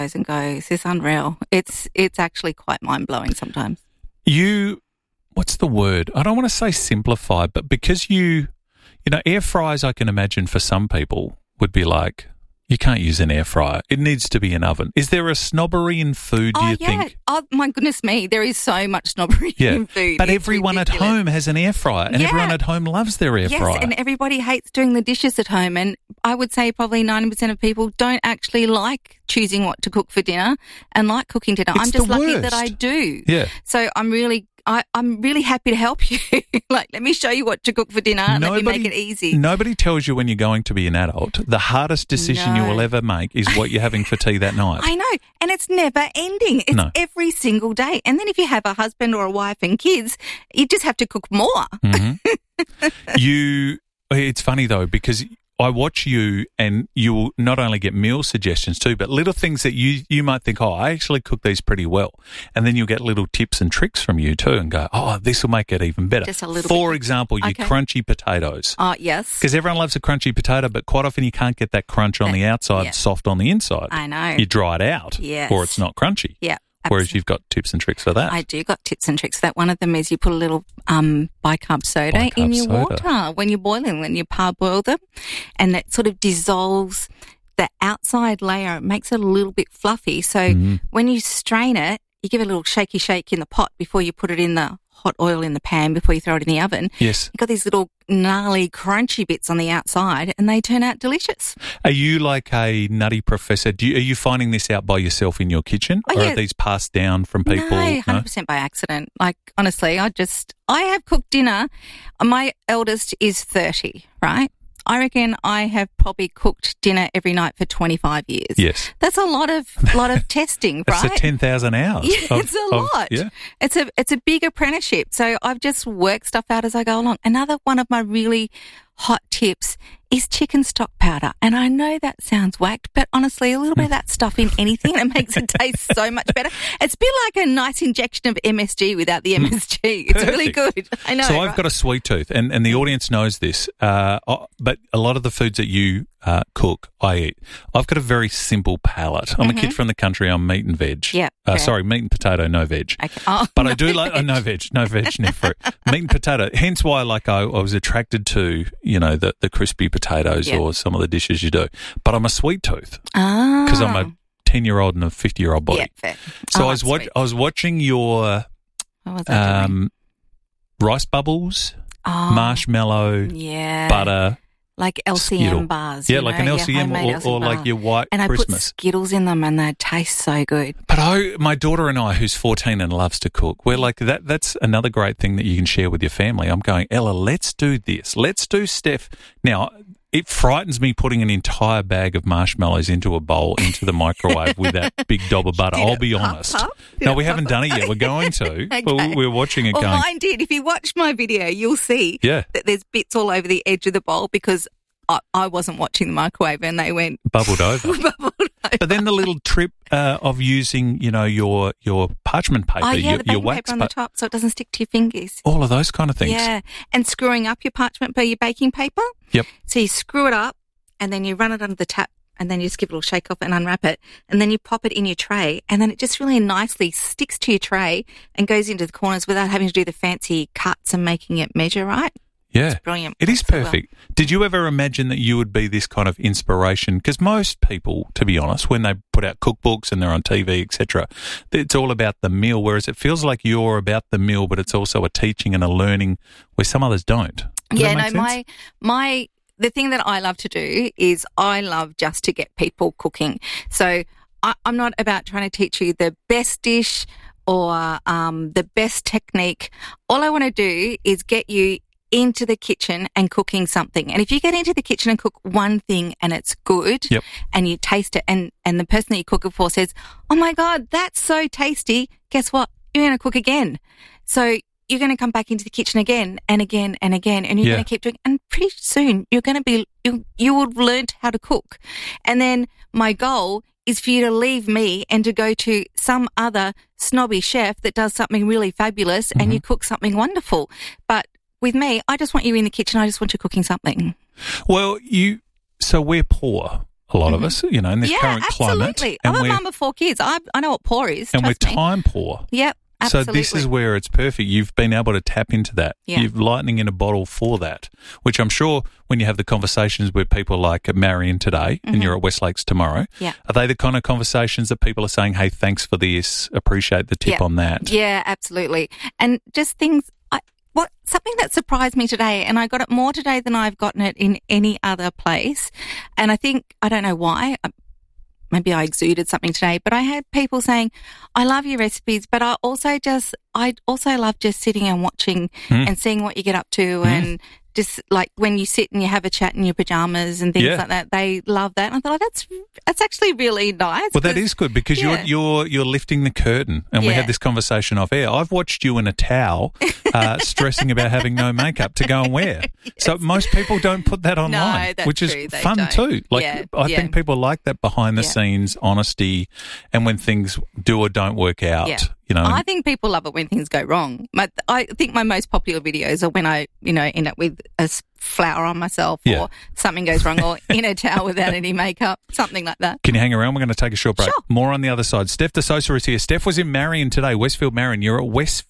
and go, "Is this unreal?" It's actually quite mind-blowing sometimes. What's the word? I don't want to say simplify, but because air fryers, I can imagine for some people would be like, you can't use an air fryer. It needs to be an oven. Is there a snobbery in food, do you think? Oh, my goodness me. There is so much snobbery in food. But everyone at home has an air fryer and everyone at home loves their air fryer. Yes, and everybody hates doing the dishes at home. And I would say probably 90% of people don't actually like choosing what to cook for dinner and like cooking dinner. I'm just lucky that I do. Yeah. So I'm really happy to help you. Like, let me show you what to cook for dinner. Let me make it easy. Nobody tells you when you're going to be an adult, the hardest decision you will ever make is what you're having for tea that night. I know. And it's never ending. It's every single day. And then if you have a husband or a wife and kids, you just have to cook more. Mm-hmm. It's funny though, because I watch you and you will not only get meal suggestions too, but little things that you might think, I actually cook these pretty well. And then you'll get little tips and tricks from you too and go, this will make it even better. Just a little For example, your crunchy potatoes. Yes. Because everyone loves a crunchy potato, but quite often you can't get that crunch on the outside, soft on the inside. I know. You dry it out or it's not crunchy. Yeah. Whereas you've got tips and tricks for that. I do got tips and tricks for that. One of them is you put a little bicarb soda in your water when you're boiling, when you parboil them, and that sort of dissolves the outside layer. It makes it a little bit fluffy. So when you strain it, you give it a little shaky shake in the pot before you put it in the hot oil in the pan before you throw it in the oven. Yes. You've got these little gnarly, crunchy bits on the outside and they turn out delicious. Are you like a nutty professor? Are you finding this out by yourself in your kitchen? Or are these passed down from people? No, 100% by accident. Like, honestly, I have cooked dinner. My eldest is 30, right? I reckon I have probably cooked dinner every night for 25 years. Yes. That's a lot of testing, right? It's 10,000 hours. Yeah, it's a lot. Yeah. It's a big apprenticeship. So I've just worked stuff out as I go along. Another one of my really hot tips is chicken stock powder. And I know that sounds whacked, but honestly, a little bit of that stuff in anything, it makes it taste so much better. It's a bit like a nice injection of MSG without the MSG. It's really good. I know. So I've got a sweet tooth, and the audience knows this, but a lot of the foods that you cook, I eat. I've got a very simple palate. I'm a kid from the country. I'm meat and veg. Yeah. Sorry, meat and potato, no veg. Okay. But I do like no veg, no fruit. Meat and potato. Hence why, I was attracted to the crispy potatoes or some of the dishes you do. But I'm a sweet tooth because I'm a 10-year-old and a 50-year-old body. Yeah, fair. So I was watching your rice bubbles, marshmallow, butter. Like LCM Skittle. bars. Yeah, like an LCM or like your white and Christmas. And I put Skittles in them and they taste so good. But my daughter and I, who's 14 and loves to cook, we're like, that's another great thing that you can share with your family. I'm going, Ella, let's do this. Let's do Steph. Now, it frightens me putting an entire bag of marshmallows into a bowl, into the microwave with that big dob of butter. I'll be honest. No, we haven't done it yet. We're going to. Okay. But we're watching it going. Mine did. If you watch my video, you'll see that there's bits all over the edge of the bowl because I wasn't watching the microwave and they went... Bubbled over. But then the little trip of using, your parchment paper, the your wax paper on the top so it doesn't stick to your fingers. All of those kind of things. Yeah, and screwing up your parchment paper, your baking paper. Yep. So you screw it up and then you run it under the tap and then you just give it a little shake off and unwrap it and then you pop it in your tray and then it just really nicely sticks to your tray and goes into the corners without having to do the fancy cuts and making it measure right. Yeah. It's brilliant. It is perfect. Did you ever imagine that you would be this kind of inspiration? Because most people, to be honest, when they put out cookbooks and they're on TV, etc., it's all about the meal, whereas it feels like you're about the meal, but it's also a teaching and a learning where some others don't. Does that make sense? The thing that I love to do is I love just to get people cooking. So I'm not about trying to teach you the best dish or the best technique. All I want to do is get you into the kitchen and cooking something. And if you get into the kitchen and cook one thing and it's good and you taste it and the person that you cook it for says, oh my God, that's so tasty, guess what? You're going to cook again. So you're going to come back into the kitchen again and again and again and you're going to keep doing, and pretty soon you're going to be, you will have learned how to cook. And then my goal is for you to leave me and to go to some other snobby chef that does something really fabulous and you cook something wonderful. But with me, I just want you in the kitchen. I just want you cooking something. Well, so we're poor. a lot of us, in this current climate. Absolutely. I'm a mum of 4 kids. I know what poor is. And we're trust me. time poor. Yep. Absolutely. So this is where it's perfect. You've been able to tap into that. Yeah. You've lightning in a bottle for that, which I'm sure when you have the conversations with people like Marion today and you're at Westlakes tomorrow, are they the kind of conversations that people are saying, hey, thanks for this, appreciate the tip on that? Yeah, absolutely. And just things, something that surprised me today, and I got it more today than I've gotten it in any other place. And I don't know why. Maybe I exuded something today, but I had people saying, I love your recipes, but I also love just sitting and watching and seeing what you get up to and just like when you sit and you have a chat in your pajamas and things like that. They love that. And I thought, that's actually really nice. Well, that is good because you're lifting the curtain, and we had this conversation off air. I've watched you in a towel stressing about having no makeup to go and wear. Yes. So most people don't put that online, which is fun too. Like I think people like that behind the scenes honesty, and when things do or don't work out. Yeah. I think people love it when things go wrong. I think my most popular videos are when I, end up with a flower on myself or something goes wrong or in a towel without any makeup, something like that. Can you hang around? We're going to take a short break. Sure. More on the other side. Steph DeSosa is here. Steph was in Marion today, Westfield Marion. You're at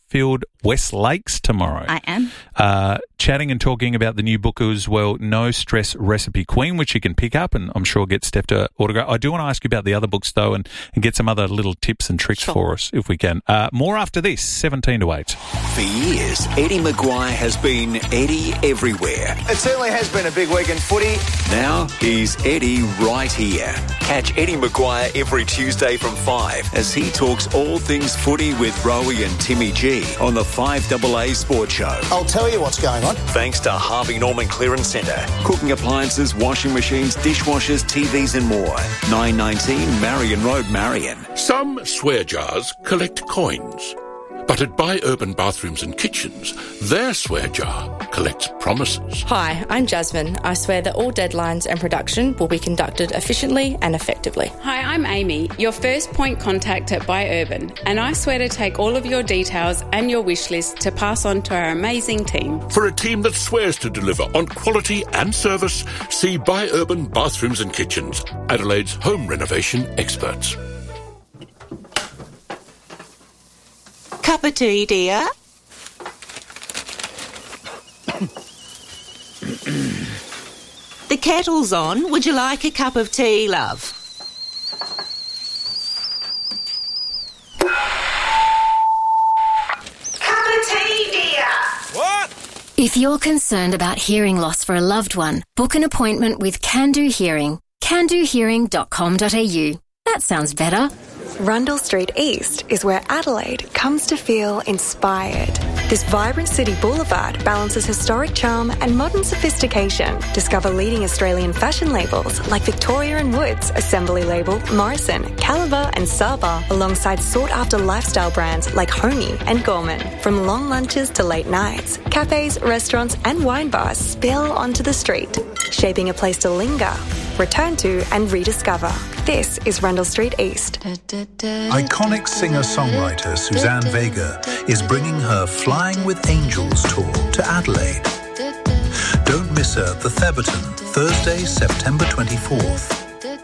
Westlakes tomorrow. I am. Chatting and talking about the new book as well, No Stress Recipe Queen, which you can pick up and I'm sure get Steph to autograph. I do want to ask you about the other books though and get some other little tips and tricks for us if we can. More after this, 7 to 8. For years, Eddie Maguire has been Eddie everywhere. It certainly has been a big week in footy. Now he's Eddie right here. Catch Eddie Maguire every Tuesday from 5 as he talks all things footy with Rowie and Timmy G on the 5AA Sports Show. I'll tell you what's going on. Thanks to Harvey Norman Clearance Centre. Cooking appliances, washing machines, dishwashers, TVs and more. 919 Marion Road, Marion. Some swear jars collect coins. But at Buy Urban Bathrooms and Kitchens, their swear jar collects promises. Hi, I'm Jasmine. I swear that all deadlines and production will be conducted efficiently and effectively. Hi, I'm Amy, your first point contact at Buy Urban, and I swear to take all of your details and your wish list to pass on to our amazing team. For a team that swears to deliver on quality and service, see Buy Urban Bathrooms and Kitchens, Adelaide's home renovation experts. Cup of tea, dear. The kettle's on. Would you like a cup of tea, love? Cup of tea, dear. What? If you're concerned about hearing loss for a loved one, book an appointment with Can Do Hearing. CanDoHearing.com.au. That sounds better. Rundle Street East is where Adelaide comes to feel inspired. This vibrant city boulevard balances historic charm and modern sophistication. Discover leading Australian fashion labels like Victoria & Woods, Assembly Label, Morrison, Caliber and Saba, alongside sought-after lifestyle brands like Homey and Gorman. From long lunches to late nights, cafes, restaurants and wine bars spill onto the street, shaping a place to linger, return to and rediscover. This is Rundle Street East. Iconic singer-songwriter Suzanne Vega is bringing her Flying with Angels tour to Adelaide. Don't miss her at the Theberton, Thursday, September 24th.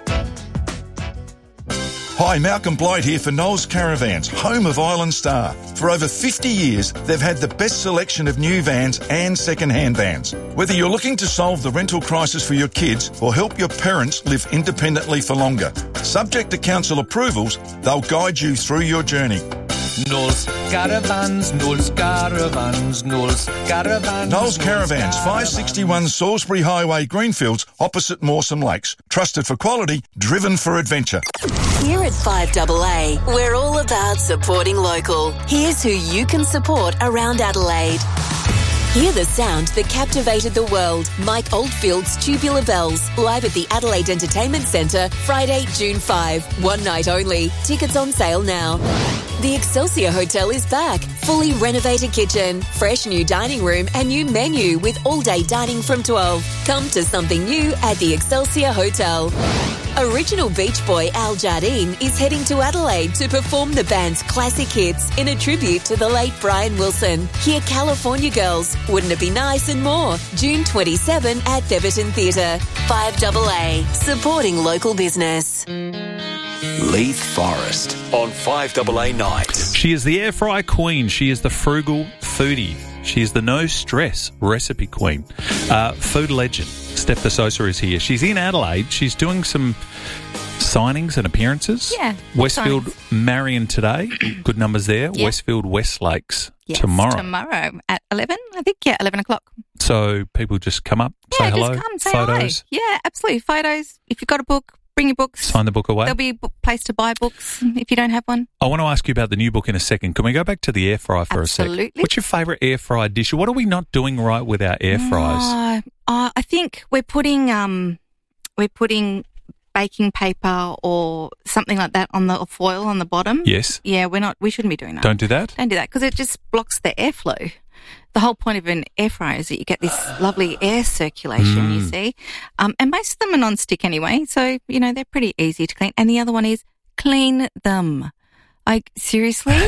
Hi, Malcolm Blight here for Knowles Caravans, home of Island Star. For over 50 years, they've had the best selection of new vans and second-hand vans. Whether you're looking to solve the rental crisis for your kids or help your parents live independently for longer, subject to council approvals, they'll guide you through your journey. Knowles Caravans, Knowles Caravans, Knowles Caravans. Knowles Caravans, 561 Salisbury Highway, Greenfields, opposite Mawson Lakes. Trusted for quality, driven for adventure. Here at 5AA, we're all about supporting local. Here's who you can support around Adelaide. Hear the sound that captivated the world. Mike Oldfield's Tubular Bells, live at the Adelaide Entertainment Centre, Friday, June 5. One night only. Tickets on sale now. The Excelsior Hotel is back. Fully renovated kitchen, fresh new dining room and new menu with all-day dining from 12. Come to something new at the Excelsior Hotel. Original Beach Boy Al Jardine is heading to Adelaide to perform the band's classic hits in a tribute to the late Brian Wilson. Hear California Girls, Wouldn't It Be Nice and more, June 27 at Theberton Theatre. 5AA, supporting local business. Leith Forest on 5AA Nights. She is the air fry queen. She is the frugal foodie. She is the no stress recipe queen. Food legend. Steph de Sosa is here. She's in Adelaide. She's doing some signings and appearances. Yeah. Westfield signings. Marion today. Good numbers there. Yep. Westfield Westlakes Yes, tomorrow. Tomorrow at 11, I think. Yeah, 11 o'clock. So people just come up, say hello, just come, say photos. hi. Yeah, absolutely. Photos. If you've got a book, bring your books. Sign the book away. There'll be a place to buy books if you don't have one. I want to ask you about the new book in a second. Can we go back to the air fryer for a second? Absolutely. What's your favourite air fryer dish? What are we not doing right with our air fryers? I think we're putting baking paper or something like that on the foil on the bottom. Yes. Yeah, we shouldn't be doing that. Don't do that? Don't do that because it just blocks the airflow. The whole point of an air fryer is that you get this lovely air circulation, you see. And most of them are non-stick anyway, so, they're pretty easy to clean. And the other one is clean them. Like, seriously?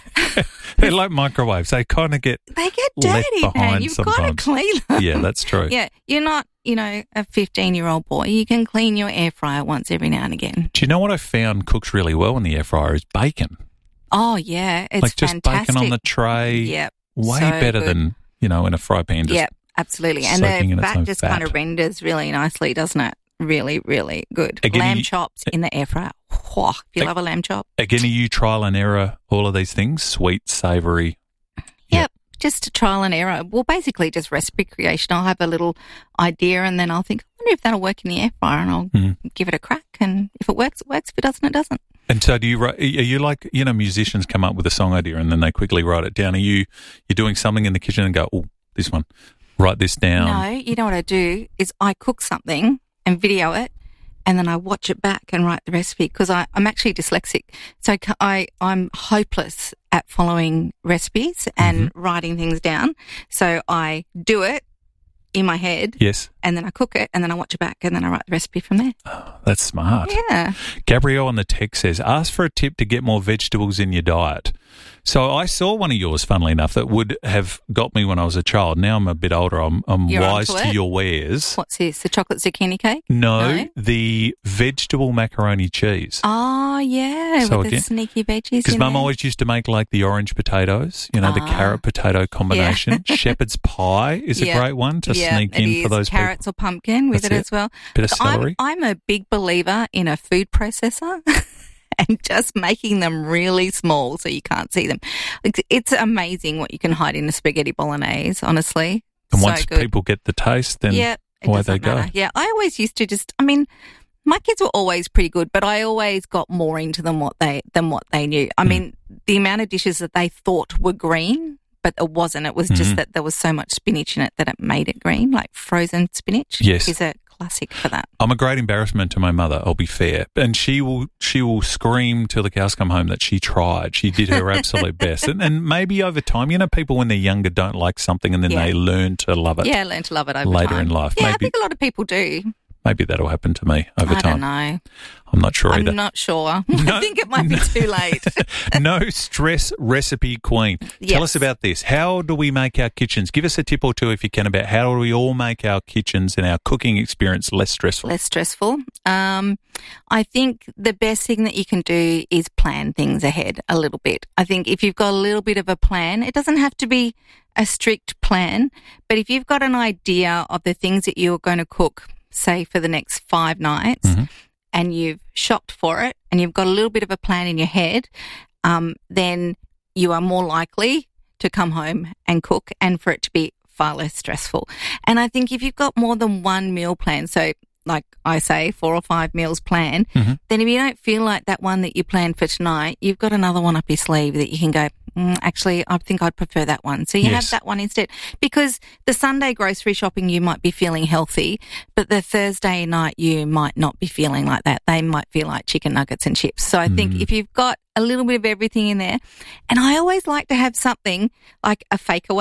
They're like microwaves. They kind of get dirty, left behind man. You've got to sometimes. clean them. Yeah, that's true. Yeah, you're not, a 15-year-old boy. You can clean your air fryer once every now and again. Do you know what I found cooks really well in the air fryer is bacon. Oh, yeah. It's like just fantastic. bacon on the tray. Yep. Way so better good. than, in a fry pan. Just Yep, absolutely. And soaking the in its fat own just fat. kind of renders really nicely, doesn't it? Really, really good. Again, lamb chops in the air fryer. Whoa, if you love a lamb chop. Again, are you trial and error all of these things? Sweet, savoury? Yep. Just a trial and error. Well, basically just recipe creation. I'll have a little idea and then I'll think, I wonder if that'll work in the air fryer, and I'll give it a crack. And if it works, it works. If it doesn't, it doesn't. And so are you like, musicians come up with a song idea and then they quickly write it down. You're doing something in the kitchen and go, oh, this one, write this down. No, you know what I do is I cook something and video it and then I watch it back and write the recipe because I'm actually dyslexic. So I'm hopeless at following recipes and writing things down. So I do it in my head. Yes. And then I cook it and then I watch it back and then I write the recipe from there. Oh, that's smart. Yeah. Gabrielle on the text says, ask for a tip to get more vegetables in your diet. So I saw one of yours, funnily enough, that would have got me when I was a child. Now I'm a bit older. I'm wise to your wares. What's this? The chocolate zucchini cake? No, the vegetable macaroni cheese. Oh, yeah, So with again, the sneaky veggies Because in Mum there. always used to make like the orange potatoes, the carrot potato combination. Shepherd's pie is a great one to sneak in for those carrots or pumpkin with That's it as well. Bit of celery. I'm a big believer in a food processor. And just making them really small so you can't see them. It's amazing what you can hide in a spaghetti bolognese, honestly. And so once good. people get the taste, then away they go. Matter. Yeah, I always used to my kids were always pretty good, but I always got more into them than what they knew. I mean, the amount of dishes that they thought were green, but it wasn't. It was just that there was so much spinach in it that it made it green, like frozen spinach. Yes. Is a classic for that. I'm a great embarrassment to my mother, I'll be fair. And she will scream till the cows come home that she tried. She did her absolute best. And maybe over time, people when they're younger don't like something and then they learn to love it. Yeah, learn to love it over later time. in life. Yeah, Maybe, I think a lot of people do. Maybe that'll happen to me over I time. don't know. I'm not sure either. I'm not sure. I think it might be too late. No stress recipe queen. Yes. Tell us about this. How do we make our kitchens? Give us a tip or two if you can about how do we all make our kitchens and our cooking experience less stressful? Less stressful. I think the best thing that you can do is plan things ahead a little bit. I think if you've got a little bit of a plan, it doesn't have to be a strict plan, but if you've got an idea of the things that you're going to cook, say for the next 5 nights, and you've shopped for it and you've got a little bit of a plan in your head, then you are more likely to come home and cook and for it to be far less stressful. And I think if you've got more than one meal plan, so like I say, 4 or 5 meals planned, then if you don't feel like that one that you planned for tonight, you've got another one up your sleeve that you can go, actually, I think I'd prefer that one. So you have that one instead. Because the Sunday grocery shopping, you might be feeling healthy, but the Thursday night, you might not be feeling like that. They might feel like chicken nuggets and chips. So I think if you've got a little bit of everything in there, and I always like to have something like a fake away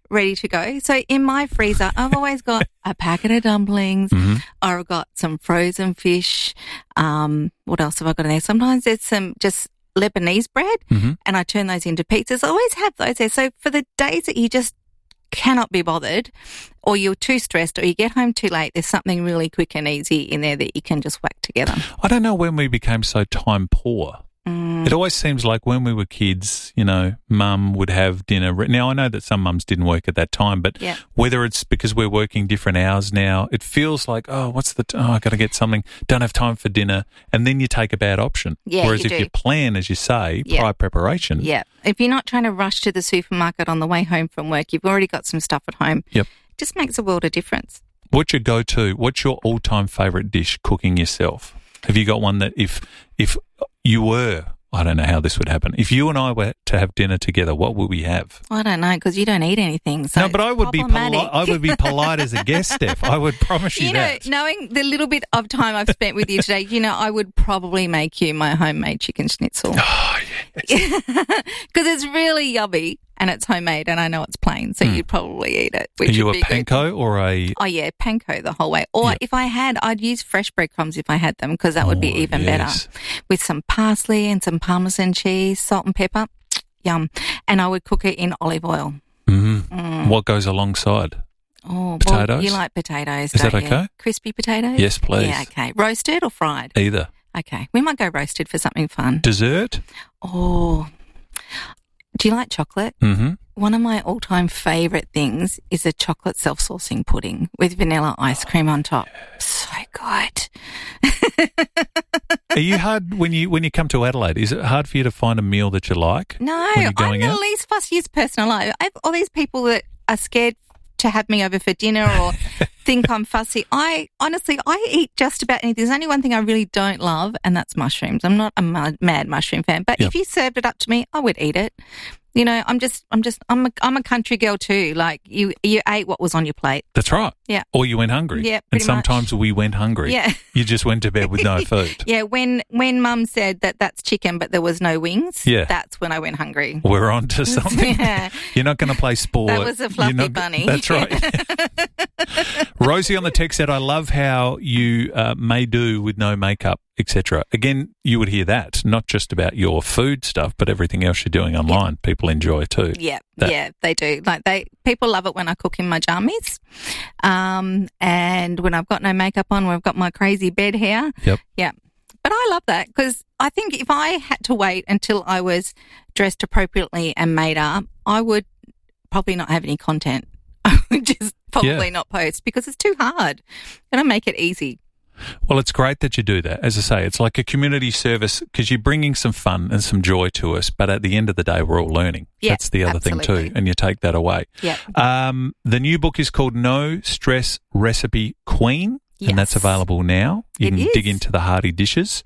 ready to go. So in my freezer, I've always got a packet of dumplings. I've got some frozen fish. What else have I got in there? Sometimes there's some just Lebanese bread, and I turn those into pizzas. I always have those there. So for the days that you just cannot be bothered, or you're too stressed, or you get home too late, there's something really quick and easy in there that you can just whack together. I don't know when we became so time poor. It always seems like when we were kids, you know, mum would have dinner. Now, I know that some mums didn't work at that time, but whether it's because we're working different hours now, it feels like, I got to get something, don't have time for dinner, and then you take a bad option. Yeah, whereas if you plan, as you say, prior preparation. Yeah. If you're not trying to rush to the supermarket on the way home from work, you've already got some stuff at home. Yep. It just makes a world of difference. What's your go-to? What's your all-time favourite dish cooking yourself? Have you got one that if you were... I don't know how this would happen. If you and I were to have dinner together, what would we have? I don't know, because you don't eat anything. So no, but I would be polite. I would be polite as a guest, Steph. I would promise you that. You know, knowing the little bit of time I've spent with you today, you know, I would probably make you my homemade chicken schnitzel. Oh, yes. Because it's really yummy and it's homemade, and I know it's plain, so you'd probably eat it. Are you a panko or a... Oh, yeah, panko the whole way. Or if I had, I'd use fresh breadcrumbs if I had them, because that would be even better. With some parsley and some Parmesan cheese, salt and pepper. Yum. And I would cook it in olive oil. What goes alongside? Oh, potatoes? Well, you like potatoes, Is don't that okay? you? Crispy potatoes? Yes, please. Yeah, okay. Roasted or fried? Either. Okay. We might go roasted for something fun. Dessert? Oh. Do you like chocolate? One of my all-time favourite things is a chocolate self-saucing pudding with vanilla ice cream on top. So good. Are you hard when you come to Adelaide? Is it hard for you to find a meal that you like? No, when you're going I'm out? the least fussiest person alive. I have all these people that are scared to have me over for dinner or think I'm fussy. I eat just about anything. There's only one thing I really don't love, and that's mushrooms. I'm not a mad mushroom fan, but if you served it up to me, I would eat it. You know, I'm a country girl too. Like you ate what was on your plate. That's right. Yeah. Or you went hungry. Yeah. And sometimes we went hungry. Yeah. You just went to bed with no food. Yeah. When Mum said that's chicken, but there was no wings. Yeah. That's when I went hungry. We're on to something. Yeah. You're not going to play sport. That was a fluffy bunny. That's right. Rosie on the text said, I love how you may do with no makeup, etc. Again, you would hear that, not just about your food stuff, but everything else you're doing online. People enjoy too. Yeah, they do. People love it when I cook in my jammies, and when I've got no makeup on, when I've got my crazy bed hair. Yep. Yeah. But I love that because I think if I had to wait until I was dressed appropriately and made up, I would probably not have any content. I would just probably not post because it's too hard. And I make it easy. Well, it's great that you do that. As I say, it's like a community service because you're bringing some fun and some joy to us. But at the end of the day, we're all learning. Yeah, that's the other thing too. And you take that away. Yeah. The new book is called No Stress Recipe Queen. Yes. And that's available now. You can dig into the hearty dishes.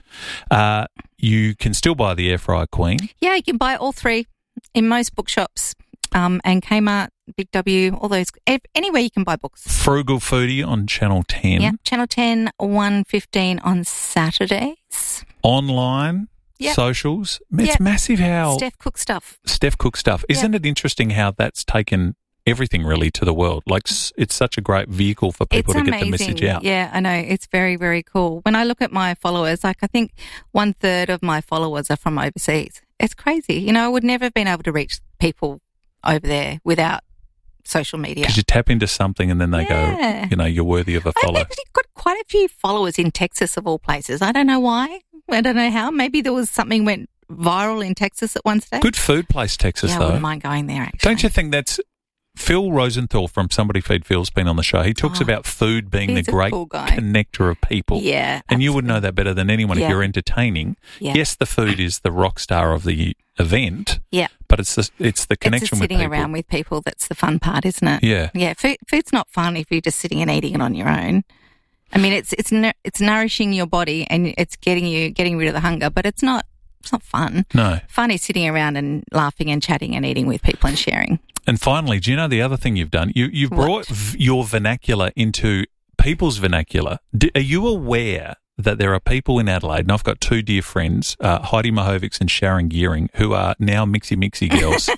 You can still buy the Air Fryer Queen. Yeah, you can buy all three in most bookshops. And Kmart, Big W, all those, anywhere you can buy books. Frugal Foodie on Channel 10. Yeah, Channel 10, 1:15 on Saturdays. Online, socials. It's massive how... Steph Cook Stuff. Isn't it interesting how that's taken everything really to the world? Like it's such a great vehicle for people to get the message out. Yeah, I know. It's very, very cool. When I look at my followers, like I think 1/3 of my followers are from overseas. It's crazy. You know, I would never have been able to reach people over there without social media. Because you tap into something and then they go, you know, you're worthy of a follow. I've actually got quite a few followers in Texas of all places. I don't know why. I don't know how. Maybe there was something went viral in Texas at one stage. Good food place, Texas, though. I wouldn't mind going there, actually. Don't you think that's... Phil Rosenthal from Somebody Feed Phil's been on the show. He talks about food being the great connector of people. Yeah. And you would know that better than anyone if you're entertaining. Yeah. Yes, the food is the rock star of the event. Yeah. But it's the connection with people. Sitting around with people that's the fun part, isn't it? Yeah. Yeah. Food's not fun if you're just sitting and eating it on your own. I mean, it's nourishing your body and it's getting rid of the hunger, but it's not fun. No. Fun is sitting around and laughing and chatting and eating with people and sharing. And finally, do you know the other thing you've done? You've brought your vernacular into people's vernacular. Are you aware that there are people in Adelaide, and I've got two dear friends, Heidi Mahovics and Sharon Gearing, who are now mixy girls.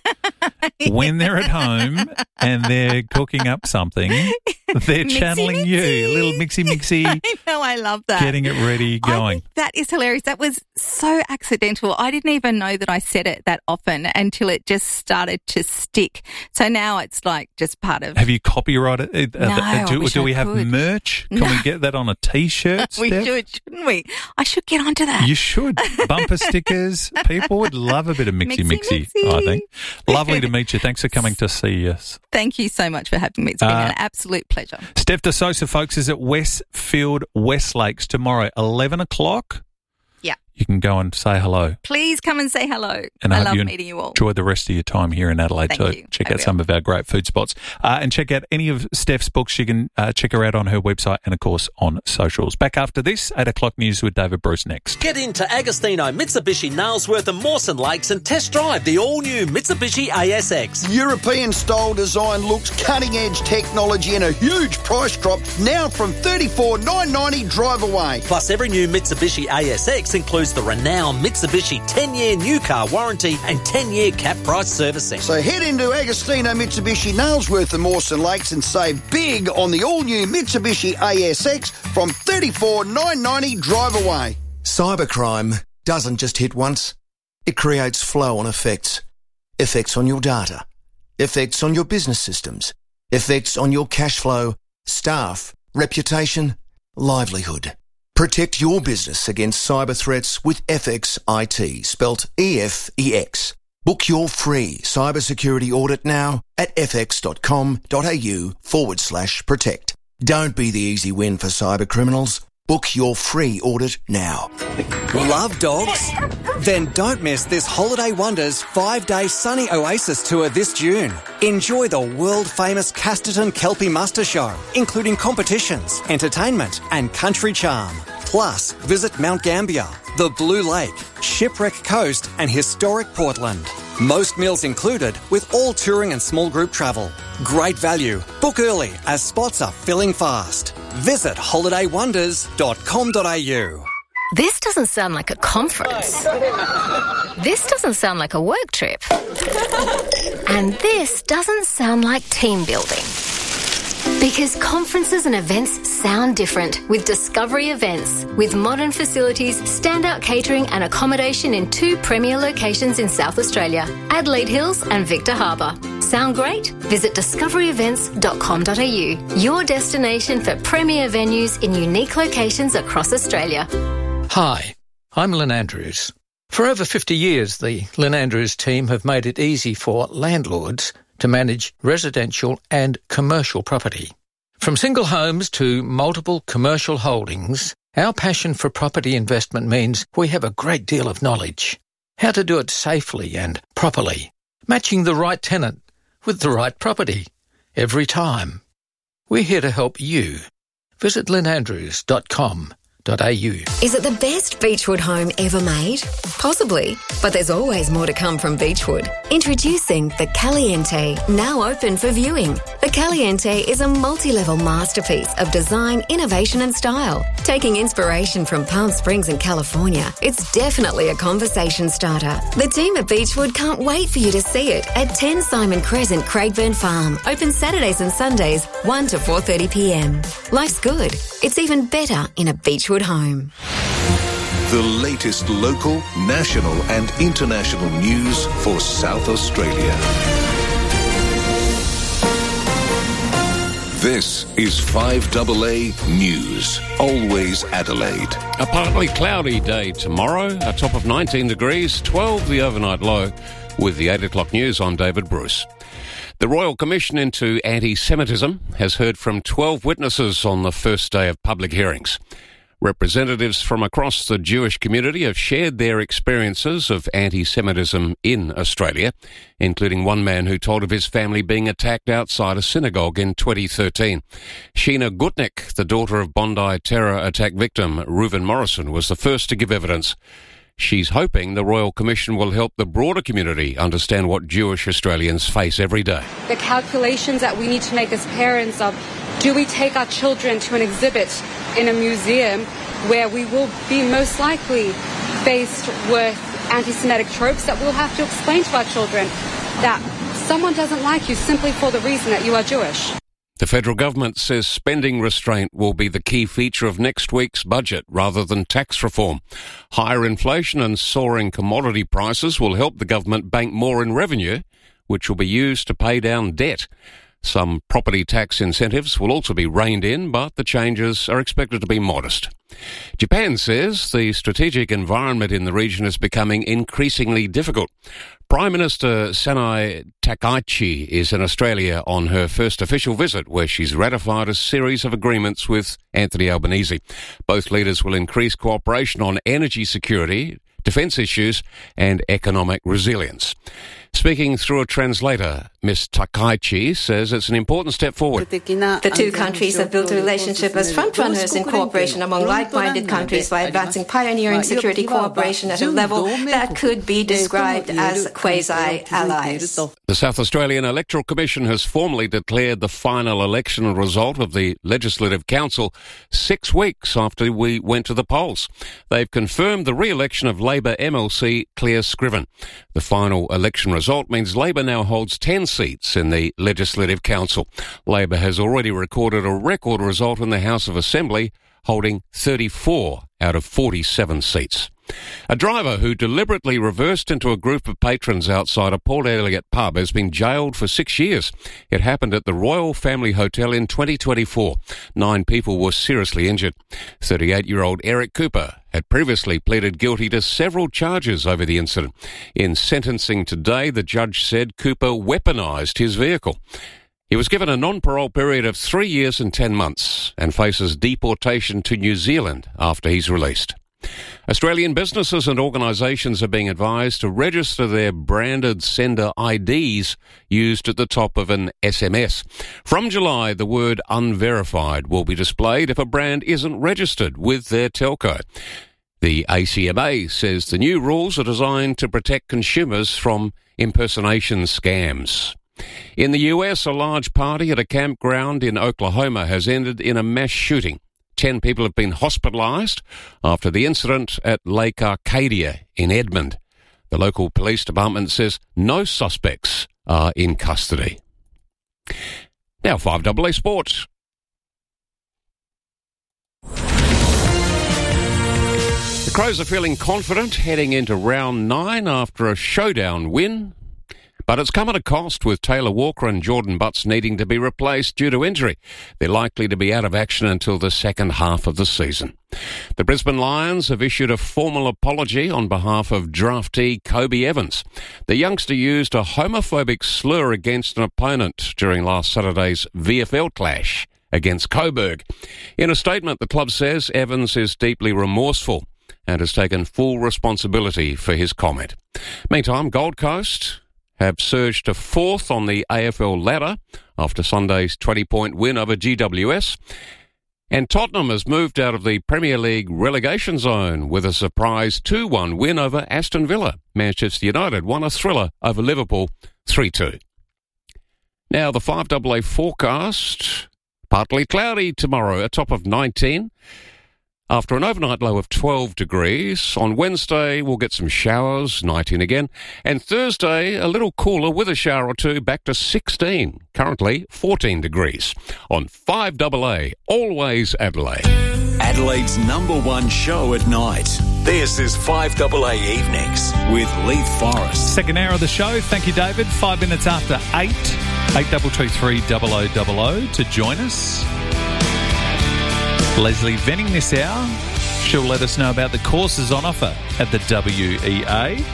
when they're at home and they're cooking up something, they're channeling you, little mixy. I know, I love that. Getting it ready, going. I think that is hilarious. That was so accidental. I didn't even know that I said it that often until it just started to stick. So now it's like just part of... Have you copyrighted it? No, do we have merch? Can we get that on a T-shirt, We Steph? should, shouldn't we? I should get onto that. You should. Bumper stickers. People would love a bit of mixy, I think. Lovely to meet you. Thanks for coming to see us. Thank you so much for having me. It's been an absolute pleasure. Steph de Sosa, folks, is at Westfield West Lakes tomorrow, 11 o'clock. Yeah. You can go and say hello. Please come and say hello. And I hope love you meeting you all. enjoy the rest of your time here in Adelaide. Thank too. you. Check I out will. some of our great food spots. And check out any of Steph's books. You can check her out on her website and, of course, on socials. Back after this, 8 o'clock news with David Bruce next. Get into Agostino, Mitsubishi, Nailsworth and Mawson Lakes and test drive the all-new Mitsubishi ASX. European-style design looks, cutting-edge technology and a huge price drop now from $34,990 drive away. Plus, every new Mitsubishi ASX includes the renowned Mitsubishi 10-year new car warranty and 10-year cap price servicing. So head into Agostino, Mitsubishi, Nailsworth and Mawson Lakes and save big on the all-new Mitsubishi ASX from $34,990 drive away. Cybercrime doesn't just hit once. It creates flow-on effects. Effects on your data. Effects on your business systems. Effects on your cash flow, staff, reputation, livelihood. Protect your business against cyber threats with FX IT, spelt EFEX. Book your free cybersecurity audit now at fx.com.au/protect. Don't be the easy win for cyber criminals. Book your free audit now. Love dogs? Then don't miss this Holiday Wonders 5-day sunny oasis tour this June. Enjoy the world-famous Casterton Kelpie Muster Show, including competitions, entertainment and country charm. Plus, visit Mount Gambier, the Blue Lake, Shipwreck Coast and historic Portland. Most meals included with all touring and small group travel. Great value. Book early as spots are filling fast. Visit holidaywonders.com.au. This doesn't sound like a conference. This doesn't sound like a work trip. And this doesn't sound like team building. Because conferences and events sound different with Discovery Events. With modern facilities, standout catering and accommodation in 2 premier locations in South Australia, Adelaide Hills and Victor Harbour. Sound great? Visit discoveryevents.com.au, your destination for premier venues in unique locations across Australia. Hi, I'm Lynn Andrews. For over 50 years, the Lynn Andrews team have made it easy for landlords to manage residential and commercial property. From single homes to multiple commercial holdings, our passion for property investment means we have a great deal of knowledge. How to do it safely and properly, matching the right tenant with the right property every time. We're here to help you. Visit lynnandrews.com.au. Is it the best Beechwood home ever made? Possibly, but there's always more to come from Beechwood. Introducing the Caliente, now open for viewing. The Caliente is a multi-level masterpiece of design, innovation and style. Taking inspiration from Palm Springs and California, it's definitely a conversation starter. The team at Beechwood can't wait for you to see it at 10 Simon Crescent, Craigburn Farm. Open Saturdays and Sundays, 1 to 4:30 p.m. Life's good. It's even better in a Beechwood home. The latest local, national and international news for South Australia. This is 5AA News. Always Adelaide. A partly cloudy day tomorrow, a top of 19 degrees, 12 the overnight low. With the 8 o'clock news, I'm David Bruce. The Royal Commission into Anti-Semitism has heard from 12 witnesses on the first day of public hearings. Representatives from across the Jewish community have shared their experiences of anti-Semitism in Australia, including one man who told of his family being attacked outside a synagogue in 2013. Sheena Gutnick, the daughter of Bondi terror attack victim Reuven Morrison, was the first to give evidence. She's hoping the Royal Commission will help the broader community understand what Jewish Australians face every day. The calculations that we need to make as parents of, do we take our children to an exhibit in a museum where we will be most likely faced with anti-Semitic tropes that we'll have to explain to our children that someone doesn't like you simply for the reason that you are Jewish. The federal government says spending restraint will be the key feature of next week's budget rather than tax reform. Higher inflation and soaring commodity prices will help the government bank more in revenue, which will be used to pay down debt. Some property tax incentives will also be reined in, but the changes are expected to be modest. Japan says the strategic environment in the region is becoming increasingly difficult. Prime Minister Sanai Takaichi is in Australia on her first official visit, where she's ratified a series of agreements with Anthony Albanese. Both leaders will increase cooperation on energy security, defence issues and economic resilience. Speaking through a translator, Ms. Takaichi says it's an important step forward. The two countries have built a relationship as frontrunners in cooperation among like-minded countries by advancing pioneering security cooperation at a level that could be described as quasi-allies. The South Australian Electoral Commission has formally declared the final election result of the Legislative Council 6 weeks after we went to the polls. They've confirmed the re-election of Labor MLC Claire Scriven. The final election result means Labor now holds 10 seats in the Legislative Council. Labor has already recorded a record result in the House of Assembly, holding 34 out of 47 seats. A driver who deliberately reversed into a group of patrons outside a Port Elliot pub has been jailed for 6 years. It happened at the Royal Family Hotel in 2024. 9 people were seriously injured. 38-year-old Eric Cooper had previously pleaded guilty to several charges over the incident. In sentencing today, the judge said Cooper weaponised his vehicle. He was given a non-parole period of 3 years and 10 months and faces deportation to New Zealand after he's released. Australian businesses and organisations are being advised to register their branded sender IDs used at the top of an SMS. From July, the word unverified will be displayed if a brand isn't registered with their telco. The ACMA says the new rules are designed to protect consumers from impersonation scams. In the US, a large party at a campground in Oklahoma has ended in a mass shooting. 10 people have been hospitalised after the incident at Lake Arcadia in Edmond. The local police department says no suspects are in custody. Now 5AA Sports. The Crows are feeling confident heading into round 9 after a showdown win. But it's come at a cost, with Taylor Walker and Jordan Butts needing to be replaced due to injury. They're likely to be out of action until the second half of the season. The Brisbane Lions have issued a formal apology on behalf of draftee Kobe Evans. The youngster used a homophobic slur against an opponent during last Saturday's VFL clash against Coburg. In a statement, the club says Evans is deeply remorseful and has taken full responsibility for his comment. Meantime, Gold Coast have surged to 4th on the AFL ladder after Sunday's 20-point win over GWS. And Tottenham has moved out of the Premier League relegation zone with a surprise 2-1 win over Aston Villa. Manchester United won a thriller over Liverpool 3-2. Now the 5AA forecast. Partly cloudy tomorrow, a top of 19. After an overnight low of 12 degrees, on Wednesday we'll get some showers, 19 again, and Thursday a little cooler with a shower or two, back to 16, currently 14 degrees. On 5AA, always Adelaide. Adelaide's #1 show at night. This is 5AA Evenings with Leith Forrest. Second hour of the show. Thank you, David. 5 minutes after 8, 8223 0000 to join us. Leslie Venning this hour. She'll let us know about the courses on offer at the WEA.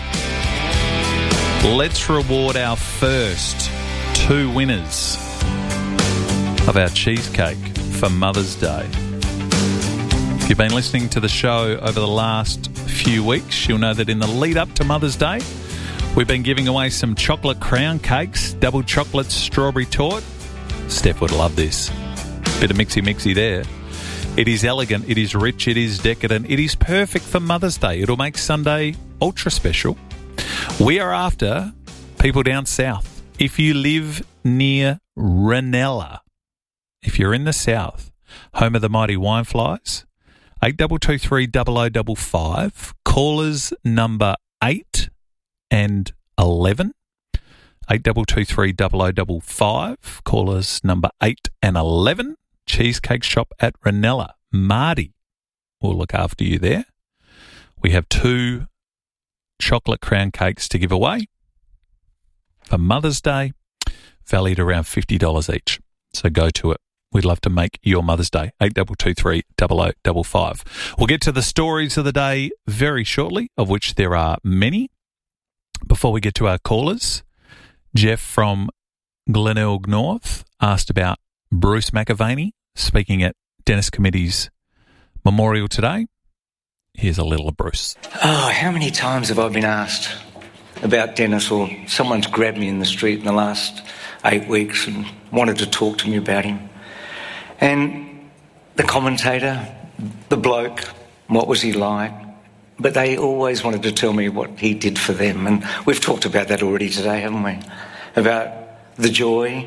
Let's reward our first 2 winners of our cheesecake for Mother's Day. If you've been listening to the show over the last few weeks, you'll know that in the lead up to Mother's Day, we've been giving away some chocolate crown cakes, double chocolate strawberry torte. Steph would love this. Bit of mixy there. It is elegant, it is rich, it is decadent, it is perfect for Mother's Day. It'll make Sunday ultra special. We are after people down south. If you live near Ranella, if you're in the south, home of the mighty Wineflies, 8223 0055, callers number 8 and 11 8223 0055. Callers number 8 and 11. Cheesecake Shop at Ranella. Marty will look after you there. We have 2 chocolate crown cakes to give away for Mother's Day, valued around $50 each. So go to it. We'd love to make your Mother's Day. 8223 0055. We'll get to the stories of the day very shortly, of which there are many. Before we get to our callers, Jeff from Glenelg North asked about Bruce McAvaney speaking at Dennis Committee's memorial today. Here's a little of Bruce. Oh, how many times have I been asked about Dennis, or someone's grabbed me in the street in the last 8 weeks and wanted to talk to me about him. And the commentator, the bloke, what was he like? But they always wanted to tell me what he did for them. And we've talked about that already today, haven't we? About the joy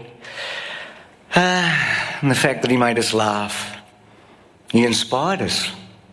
and the fact that he made us laugh. He inspired us.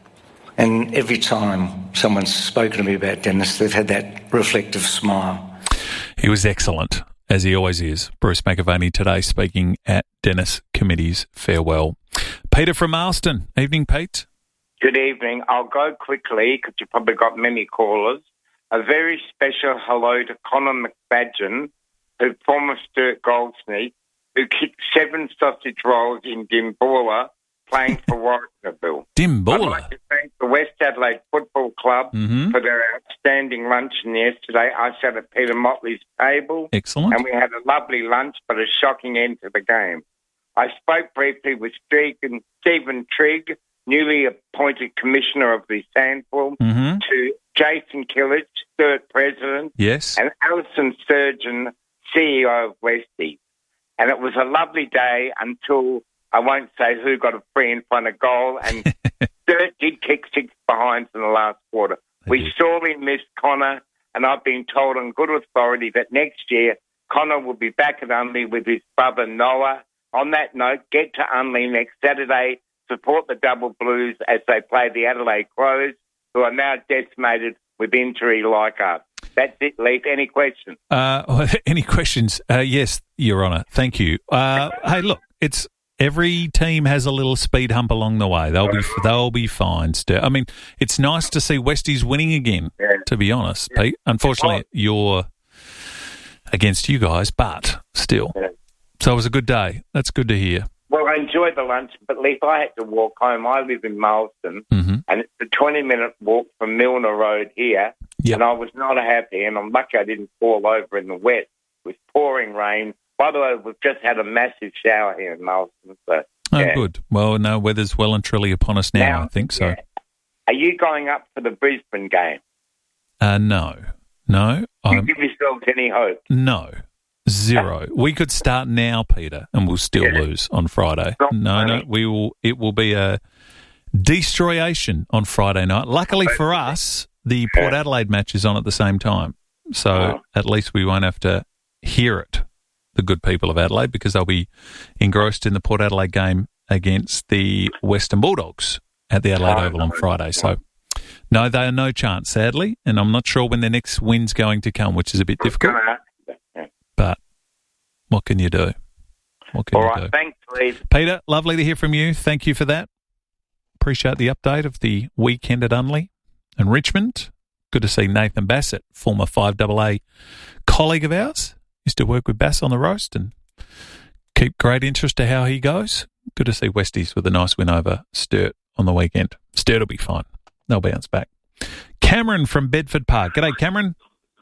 And every time someone's spoken to me about Dennis, they've had that reflective smile. He was excellent, as he always is. Bruce McAvaney today speaking at Dennis Committee's farewell. Peter from Marston. Evening, Pete. Good evening. I'll go quickly because you've probably got many callers. A very special hello to Connor McFadgen, who former Sturt Goldsmith, who kicked 7 sausage rolls in Dimboola, playing for Warrnambool. Dimboola. I'd like to thank the West Adelaide Football Club for their outstanding luncheon yesterday. I sat at Peter Motley's table. Excellent. And we had a lovely lunch, but a shocking end to the game. I spoke briefly with Stephen Trigg, newly appointed Commissioner of the SANFL, to Jason Killich, Sturt President, yes, and Alison Sturgeon, CEO of Westie. And it was a lovely day until, I won't say who got a free in front of goal, and Sturt did kick 6 behinds in the last quarter. We sorely missed Connor, and I've been told on good authority that next year Connor will be back at Unley with his brother Noah. On that note, get to Unley next Saturday, support the Double Blues as they play the Adelaide Crows, who are now decimated with injury like us. That's it, Leith. Any questions? Any questions? Yes, Your Honour. Thank you. Hey, look, it's every team has a little speed hump along the way. They'll be fine. I mean, it's nice to see Westies winning again, to be honest, Pete. Unfortunately, you're against you guys, but still. So it was a good day. That's good to hear. Well, I enjoyed the lunch, but Leith, I had to walk home. I live in Marsden, and it's a 20-minute walk from Milner Road here, and I was not happy, and I'm lucky I didn't fall over in the wet. It was pouring rain. By the way, we've just had a massive shower here in Marsden. So, good. Well, no, weather's well and truly upon us now, I think so. Are you going up for the Brisbane game? No. Do you give yourselves any hope? No. 0. We could start now, Peter, and we'll still lose on Friday. No, we will. It will be a destroyation on Friday night. Luckily for us, the Port Adelaide match is on at the same time, so at least we won't have to hear it, the good people of Adelaide, because they'll be engrossed in the Port Adelaide game against the Western Bulldogs at the Adelaide Oval on Friday. So, no, they are no chance, sadly, and I'm not sure when their next win's going to come, which is a bit difficult. But what can you do? What can you do? Thanks, Leith. Peter, lovely to hear from you. Thank you for that. Appreciate the update of the weekend at Unley and Richmond. Good to see Nathan Bassett, former 5AA colleague of ours. Used to work with Bass on the roast and keep great interest to how he goes. Good to see Westies with a nice win over Sturt on the weekend. Sturt will be fine. They'll bounce back. Cameron from Bedford Park. G'day, Cameron.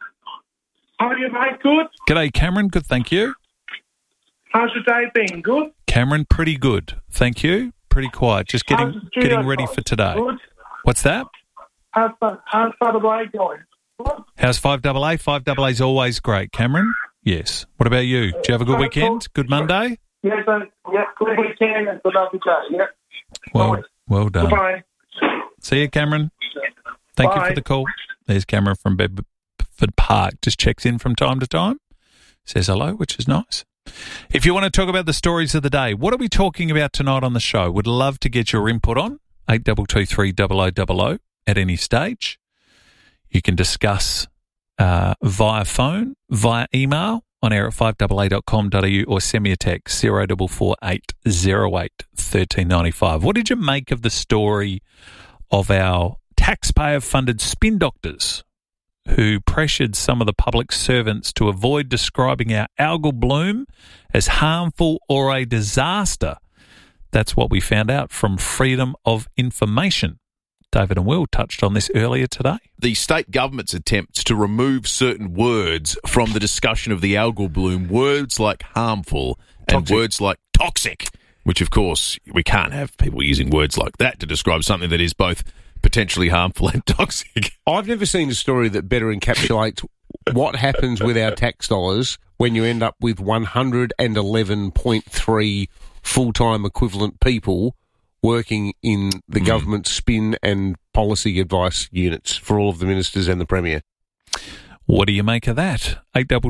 How are you, mate? Good? G'day, Cameron. Good, thank you. How's your day been? Good? Cameron, pretty good. Thank you. Pretty quiet. Just getting ready for today. Good? What's that? How's 5AA going? Good? How's 5AA? 5AA's always great, Cameron. Yes. What about you? Did you have a good weekend? Good Monday? Yes, good weekend and good lovely day. Well done. Goodbye. See you, Cameron. Thank you for the call. There's Cameron from Bedford Park. Just checks in from time to time. Says hello, which is nice. If you want to talk about the stories of the day, what are we talking about tonight on the show? Would love to get your input on 8223 0000 at any stage. You can discuss via phone, via email. on air at 5AA.com.au or send me a text 044808 1395. What did you make of the story of our taxpayer-funded spin doctors who pressured some of the public servants to avoid describing our algal bloom as harmful or a disaster? That's what we found out from Freedom of Information. David and Will touched on this earlier today. The state government's attempts to remove certain words from the discussion of the algal bloom, words like harmful and words like toxic, which, of course, we can't have people using words like that to describe something that is both potentially harmful and toxic. I've never seen a story that better encapsulates what happens with our tax dollars when you end up with 111.3 full-time equivalent people working in the government spin and policy advice units for all of the ministers and the Premier. What do you make of that?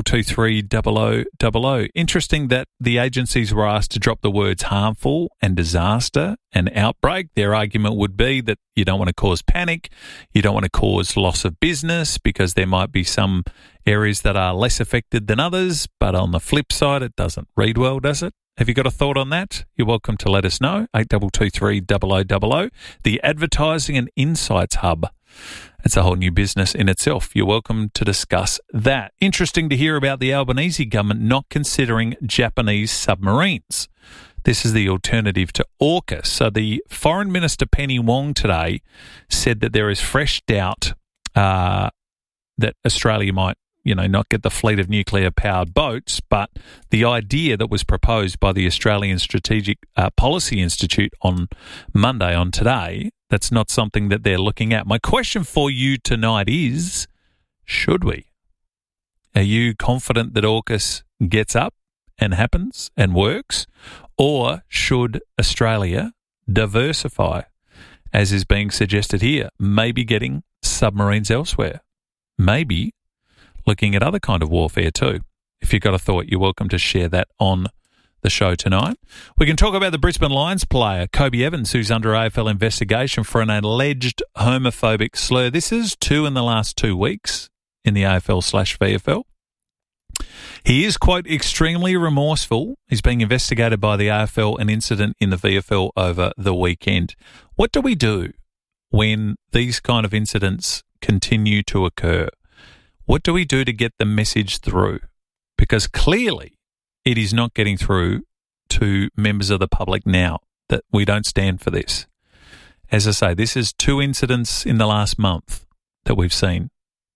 8223 Interesting that the agencies were asked to drop the words harmful and disaster and outbreak. Their argument would be that you don't want to cause panic, you don't want to cause loss of business because there might be some areas that are less affected than others, but on the flip side, it doesn't read well, does it? Have you got a thought on that? You're welcome to let us know. 8223 the Advertising and Insights Hub. It's a whole new business in itself. You're welcome to discuss that. Interesting to hear about the Albanese government not considering Japanese submarines. This is the alternative to AUKUS. So the Foreign Minister Penny Wong today said that there is fresh doubt that Australia might not get the fleet of nuclear-powered boats, but the idea that was proposed by the Australian Strategic Policy Institute on Monday, on today, that's not something that they're looking at. My question for you tonight is, should we? Are you confident that AUKUS gets up and happens and works, or should Australia diversify, as is being suggested here, maybe getting submarines elsewhere, maybe looking at other kind of warfare too? If you've got a thought, you're welcome to share that on the show tonight. We can talk about the Brisbane Lions player, Kobe Evans, who's under AFL investigation for an alleged homophobic slur. This is 2 in the last 2 weeks in the AFL/VFL. He is, quote, extremely remorseful. He's being investigated by the AFL, an incident in the VFL over the weekend. What do we do when these kind of incidents continue to occur? What do we do to get the message through? Because clearly it is not getting through to members of the public now that we don't stand for this. As I say, this is 2 incidents in the last month that we've seen.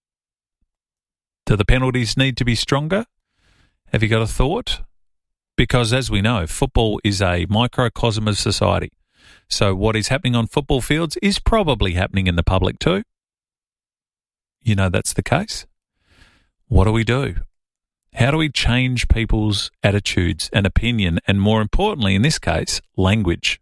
Do the penalties need to be stronger? Have you got a thought? Because as we know, football is a microcosm of society. So what is happening on football fields is probably happening in the public too. You know that's the case. What do we do? How do we change people's attitudes and opinion, and more importantly, in this case, language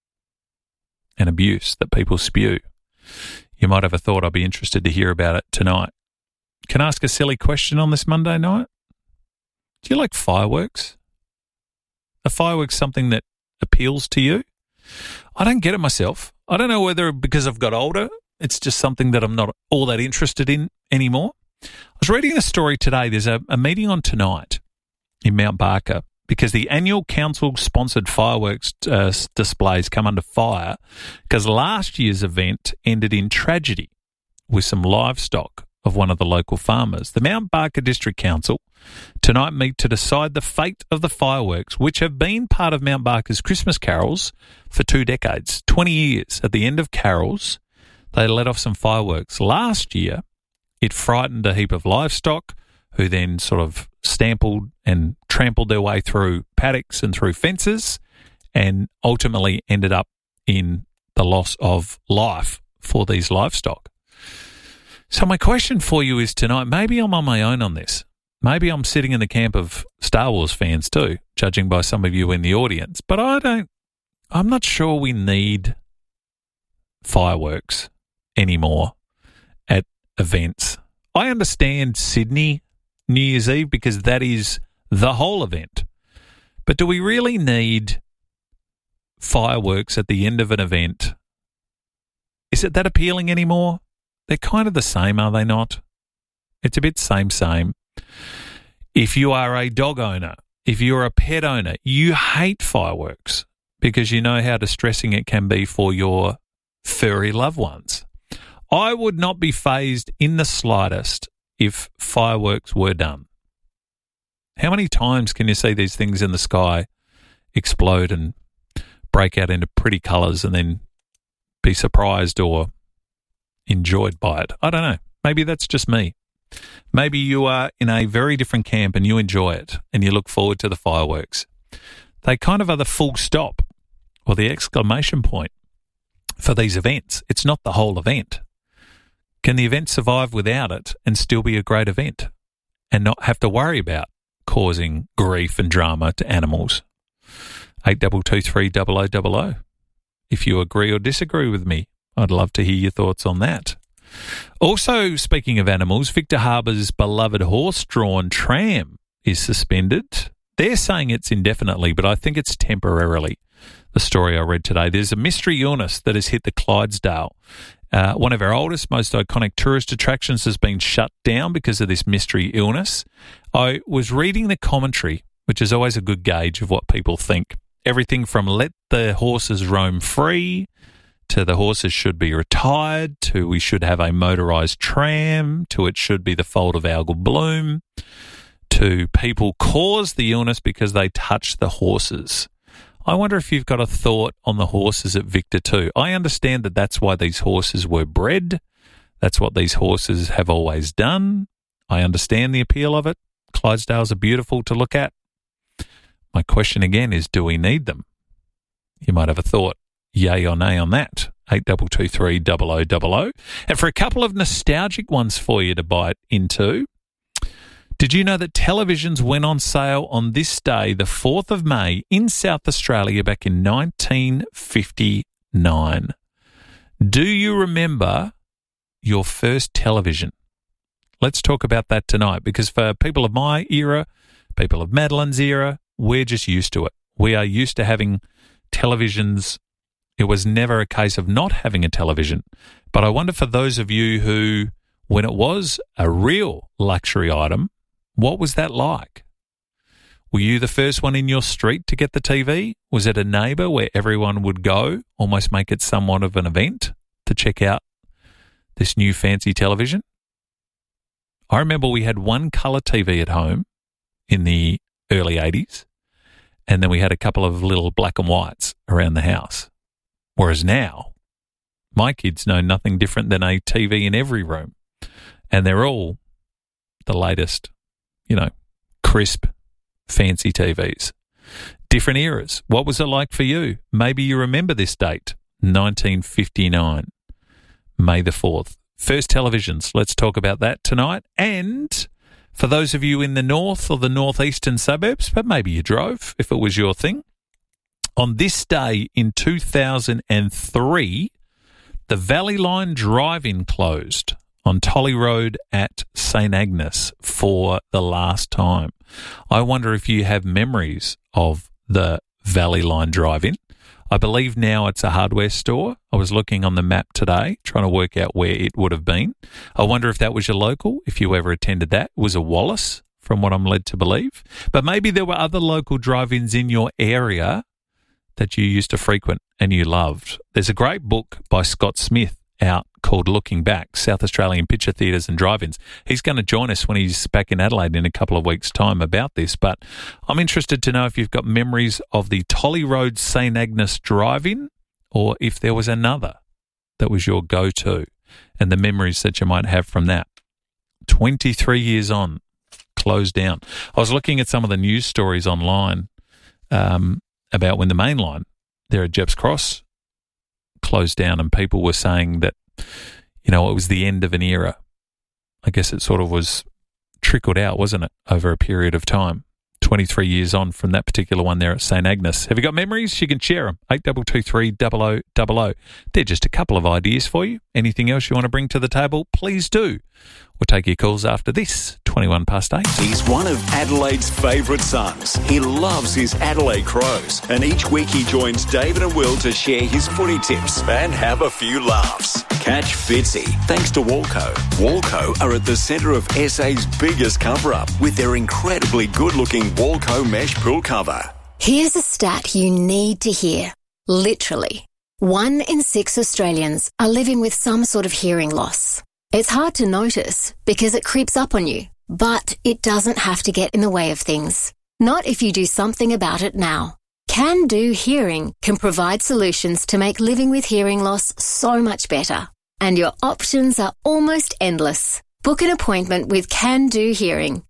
and abuse that people spew? You might have a thought. I'll be interested to hear about it tonight. Can I ask a silly question on this Monday night? Do you like fireworks? Are fireworks something that appeals to you? I don't get it myself. I don't know whether because I've got older, it's just something that I'm not all that interested in anymore. I was reading a story today. There's a meeting on tonight in Mount Barker because the annual council-sponsored fireworks displays come under fire because last year's event ended in tragedy with some livestock of one of the local farmers. The Mount Barker District Council tonight meet to decide the fate of the fireworks, which have been part of Mount Barker's Christmas carols for 2 decades, 20 years. At the end of carols, they let off some fireworks. Last year, it frightened a heap of livestock who then sort of stampled and trampled their way through paddocks and through fences and ultimately ended up in the loss of life for these livestock. So my question for you is tonight, maybe I'm on my own on this. Maybe I'm sitting in the camp of Star Wars fans too, judging by some of you in the audience, but I'm not sure we need fireworks anymore at events. I understand Sydney New Year's Eve because that is the whole event. But do we really need fireworks at the end of an event? Is it that appealing anymore? They're kind of the same, are they not? It's a bit same. If you are a dog owner, if you're a pet owner, you hate fireworks because you know how distressing it can be for your furry loved ones. I would not be fazed in the slightest if fireworks were done. How many times can you see these things in the sky explode and break out into pretty colours and then be surprised or enjoyed by it? I don't know. Maybe that's just me. Maybe you are in a very different camp and you enjoy it and you look forward to the fireworks. They kind of are the full stop or the exclamation point for these events. It's not the whole event. Can the event survive without it and still be a great event and not have to worry about causing grief and drama to animals? 8223 0000. If you agree or disagree with me, I'd love to hear your thoughts on that. Also, speaking of animals, Victor Harbour's beloved horse-drawn tram is suspended. They're saying it's indefinitely, but I think it's temporarily. The story I read today, there's a mystery illness that has hit the Clydesdale. One of our oldest, most iconic tourist attractions has been shut down because of this mystery illness. I was reading the commentary, which is always a good gauge of what people think. Everything from let the horses roam free to the horses should be retired to we should have a motorised tram to it should be the fold of algal bloom to people cause the illness because they touch the horses. I wonder if you've got a thought on the horses at Victor too. I understand that that's why these horses were bred. That's what these horses have always done. I understand the appeal of it. Clydesdales are beautiful to look at. My question again is, do we need them? You might have a thought, yay or nay on that. 8223 0000. And for a couple of nostalgic ones for you to bite into, did you know that televisions went on sale on this day, the 4th of May, in South Australia back in 1959? Do you remember your first television? Let's talk about that tonight, because for people of my era, people of Madeline's era, we're just used to it. We are used to having televisions. It was never a case of not having a television. But I wonder for those of you who, when it was a real luxury item, what was that like? Were you the first one in your street to get the TV? Was it a neighbour where everyone would go, almost make it somewhat of an event to check out this new fancy television? I remember we had one colour TV at home in the early 80s, and then we had a couple of little black and whites around the house. Whereas now, my kids know nothing different than a TV in every room, and they're all the latest, crisp, fancy TVs. Different eras. What was it like for you? Maybe you remember this date, 1959, May the 4th. First televisions. Let's talk about that tonight. And for those of you in the north or the northeastern suburbs, but maybe you drove if it was your thing, on this day in 2003, the Valley Line Drive-In closed on Tolly Road at St Agnes for the last time. I wonder if you have memories of the Valley Line Drive-In. I believe now it's a hardware store. I was looking on the map today, trying to work out where it would have been. I wonder if that was your local, if you ever attended that. It was a Wallace, from what I'm led to believe. But maybe there were other local drive-ins in your area that you used to frequent and you loved. There's a great book by Scott Smith out called Looking Back, South Australian Picture Theatres and Drive-Ins. He's going to join us when he's back in Adelaide in a couple of weeks' time about this, but I'm interested to know if you've got memories of the Tolly Road St Agnes Drive-In or if there was another that was your go-to and the memories that you might have from that. 23 years on, closed down. I was looking at some of the news stories online about when the main line there at Jepps Cross closed down and people were saying that, it was the end of an era. I guess it sort of was trickled out, wasn't it, over a period of time. 23 years on from that particular one there at St Agnes. Have you got memories? You can share them. 8223 0000. They're just a couple of ideas for you. Anything else you want to bring to the table, please do. We'll take your calls after this. 20 21 past 8. He's one of Adelaide's favourite sons. He loves his Adelaide Crows, and each week he joins David and Will to share his footy tips and have a few laughs. Catch Fitzy, thanks to Walco. Walco are at the centre of SA's biggest cover-up with their incredibly good-looking Walco mesh pool cover. Here's a stat you need to hear. Literally, 1 in 6 Australians are living with some sort of hearing loss. It's hard to notice because it creeps up on you, but it doesn't have to get in the way of things. Not if you do something about it now. Can Do Hearing can provide solutions to make living with hearing loss so much better. And your options are almost endless. Book an appointment with Can Do Hearing.